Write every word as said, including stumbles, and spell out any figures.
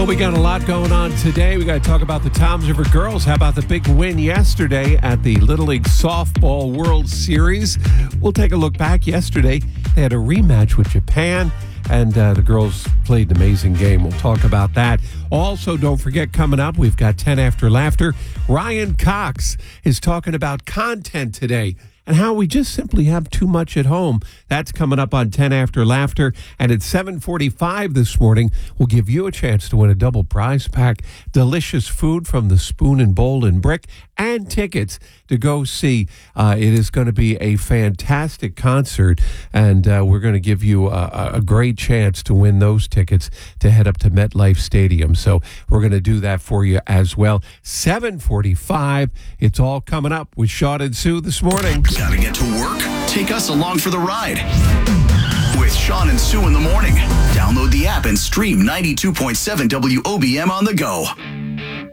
Well, we got a lot going on today. We got to talk about the Toms River girls. How about the big win yesterday at the Little League Softball World Series? We'll take a look back yesterday. They had a rematch with Japan, and uh, the girls played an amazing game. We'll talk about that. Also, don't forget, coming up, we've got ten After Laughter. Ryan Cox is talking about content today and how we just simply have too much at home. That's coming up on ten After Laughter. And at seven forty-five this morning, we'll give you a chance to win a double prize pack, delicious food from the Spoon and Bowl and Brick, and tickets to go see. Uh, it is going to be a fantastic concert, and uh, we're going to give you a, a great chance to win those tickets to head up to MetLife Stadium. So we're going to do that for you as well. seven forty-five, it's all coming up with Sean and Sue this morning. Gotta get to work? Take us along for the ride with Sean and Sue in the morning. Download the app and stream ninety-two point seven W O B M on the go.